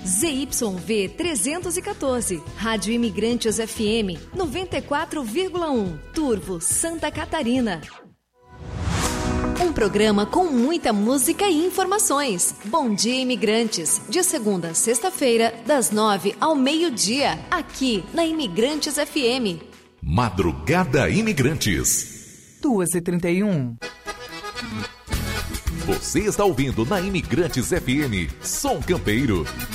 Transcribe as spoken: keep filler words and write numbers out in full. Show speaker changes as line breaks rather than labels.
Z Y V trezentos e quatorze, Rádio Imigrantes F M noventa e quatro vírgula um, Turvo, Santa Catarina. Um programa com muita música e informações. Bom Dia Imigrantes, de segunda a sexta-feira, das nove ao meio-dia, aqui na Imigrantes F M.
Madrugada Imigrantes.
duas e trinta e um.
Você está ouvindo na Imigrantes F M, Som Campeiro.